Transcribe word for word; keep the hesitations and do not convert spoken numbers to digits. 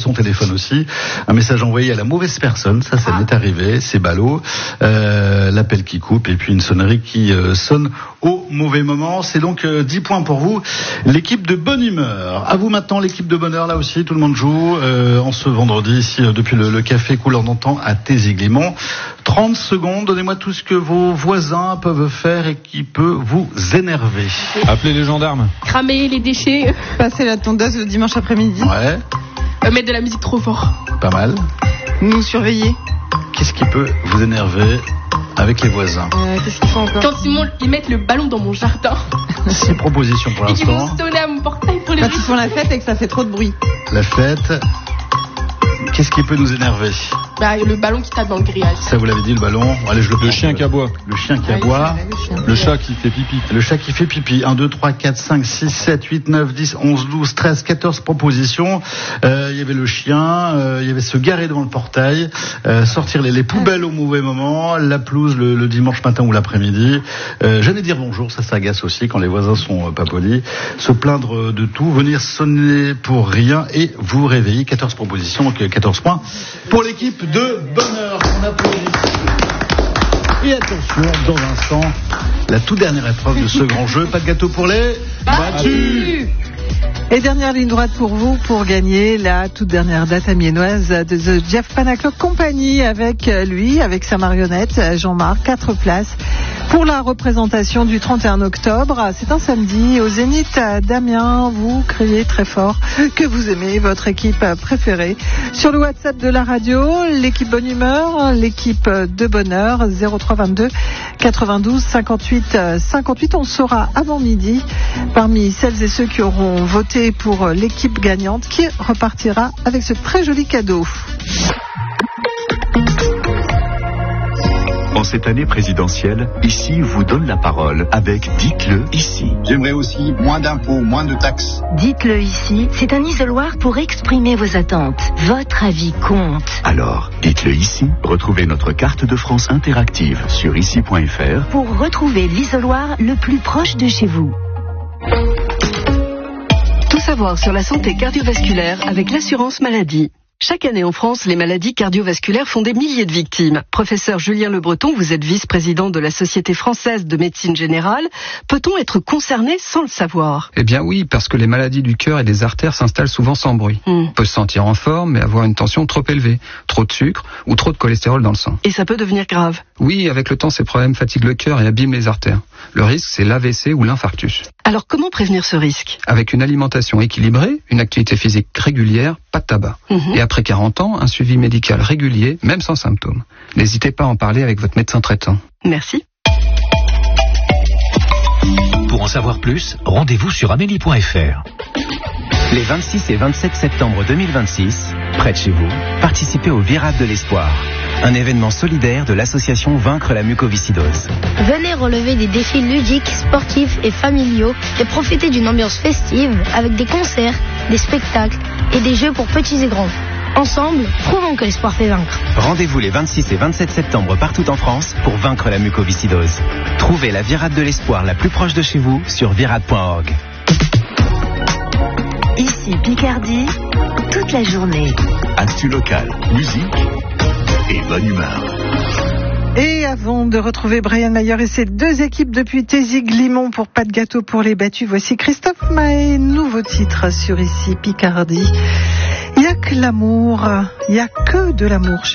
son téléphone aussi. Un message envoyé à la mauvaise personne, ça, ça m'est arrivé, c'est ballot. Euh, l'appel qui coupe et puis une sonnerie qui euh, sonne au mauvais moment. C'est donc euh, dix points pour vous, l'équipe de bonne humeur. À vous maintenant, l'équipe de bonheur, là aussi, tout le monde joue euh, en ce vendredi, ici, euh, depuis le, le café couleur d'antan à Téziglémont. trente secondes, donnez-moi tout ce que vos voisins peuvent faire et qui peut vous énerver. Appelez les gendarmes. Cramer les déchets. Passer la tondeuse le dimanche après-midi. Ouais. Euh, mettre de la musique trop fort. Pas mal. Nous surveiller. Qu'est-ce qui peut vous énerver avec les voisins? Euh, qu'est-ce qu'ils font encore? Quand ils, montent, ils mettent le ballon dans mon jardin. Six propositions pour Et qu'ils l'instant. vont sonner à mon portail pour les Quand ils font la fête et que ça fait trop de bruit. La fête. Qu'est-ce qui peut nous énerver? Bah, le ballon qui tape dans le grillage. Ça, vous l'avez dit, le ballon. Allez, je le prends. Le chien qui aboie. Le chien qui Ah, aboie. le chien. Le chat qui fait pipi. Le chat qui fait pipi. un, deux, trois, quatre, cinq, six, sept, huit, neuf, dix, onze, douze, treize, quatorze propositions. Euh, il y avait le chien, euh, il y avait se garer devant le portail, euh, sortir les, les poubelles au mauvais moment, la pelouse le, le dimanche matin ou l'après-midi. Euh, jamais dire bonjour, ça s'agace aussi quand les voisins sont euh, pas polis. Se plaindre de tout, venir sonner pour rien et vous réveiller. quatorze propositions, donc quatorze points pour l'équipe de bonheur. On applaudit. Et attention, dans un instant, la toute dernière épreuve de ce grand jeu. Pas de gâteau pour les battus. Et dernière ligne droite pour vous pour gagner la toute dernière date amiénoise de The Jeff Panaclock Company avec lui, avec sa marionnette Jean-Marc, quatre places pour la représentation du trente et un octobre. C'est un samedi au Zénith d'Amiens. Vous criez très fort que vous aimez votre équipe préférée. Sur le WhatsApp de la radio, l'équipe Bonne Humeur, l'équipe de Bonheur, zéro trois vingt-deux quatre-vingt-douze cinquante-huit cinquante-huit. On saura avant midi parmi celles et ceux qui auront voté pour l'équipe gagnante qui repartira avec ce très joli cadeau. En cette année présidentielle, ici vous donne la parole avec Dites-le ici. J'aimerais aussi moins d'impôts, moins de taxes. Dites-le ici, c'est un isoloir pour exprimer vos attentes. Votre avis compte. Alors, dites-le ici. Retrouvez notre carte de France interactive sur ici point f r pour retrouver l'isoloir le plus proche de chez vous. Tout savoir sur la santé cardiovasculaire avec l'assurance maladie. Chaque année en France, les maladies cardiovasculaires font des milliers de victimes. Professeur Julien Le Breton, vous êtes vice-président de la Société française de médecine générale. Peut-on être concerné sans le savoir? Eh bien oui, parce que les maladies du cœur et des artères s'installent souvent sans bruit. Hmm. On peut se sentir en forme, mais avoir une tension trop élevée, trop de sucre ou trop de cholestérol dans le sang. Et ça peut devenir grave. Oui, avec le temps, ces problèmes fatiguent le cœur et abîment les artères. Le risque, c'est l'A V C ou l'infarctus. Alors comment prévenir ce risque? Avec une alimentation équilibrée, une activité physique régulière, pas de tabac. Mmh. Et après quarante ans, un suivi médical régulier, même sans symptômes. N'hésitez pas à en parler avec votre médecin traitant. Merci. Pour en savoir plus, rendez-vous sur amélie point f r. Les vingt-six et vingt-sept septembre deux mille vingt-six, près de chez vous, participez au Virade de l'Espoir, un événement solidaire de l'association Vaincre la mucoviscidose. Venez relever des défis ludiques, sportifs et familiaux et profiter d'une ambiance festive avec des concerts, des spectacles et des jeux pour petits et grands. Ensemble, prouvons que l'espoir fait vaincre. Rendez-vous les vingt-six et vingt-sept septembre partout en France pour vaincre la mucoviscidose. Trouvez la Virade de l'Espoir la plus proche de chez vous sur virade point org. Ici Picardie, toute la journée. Actu locale, musique et bonne humeur. Et avant de retrouver Brian Mayer et ses deux équipes depuis Téziglémont pour Pas de gâteau pour les battus, voici Christophe Maé, nouveau titre sur Ici Picardie. Il n'y a que l'amour, il n'y a que de l'amour.